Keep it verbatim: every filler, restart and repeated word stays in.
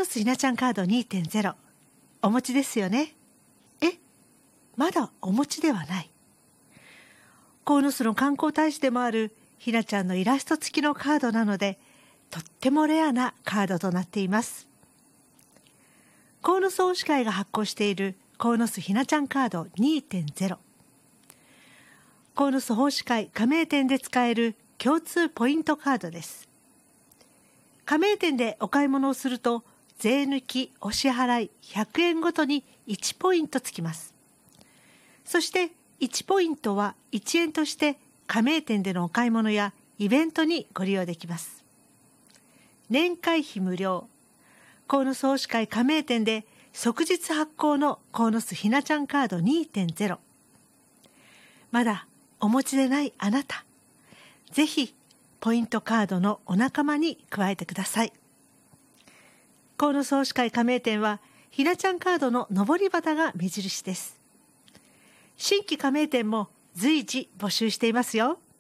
鴻巣ひなちゃんカード にてんゼロ お持ちですよね。え、まだお持ちではない。鴻巣の観光大使でもあるひなちゃんのイラスト付きのカードなので、とってもレアなカードとなっています。鴻巣大使会が発行している鴻巣ひなちゃんカード にてんゼロ。鴻巣奉仕会加盟店で使える共通ポイントカードです。加盟店でお買い物をすると、税抜きお支払いひゃくえんごとにいちポイントつきます。そしていちポイントはいちえんとして加盟店でのお買い物やイベントにご利用できます。年会費無料。鴻巣奉仕会加盟店で即日発行の鴻巣ひなちゃんカード にてんゼロ。まだお持ちでないあなた、ぜひポイントカードのお仲間に加えてください。鴻巣奉仕会加盟店はひなちゃんカードの上り旗が目印です。新規加盟店も随時募集していますよ。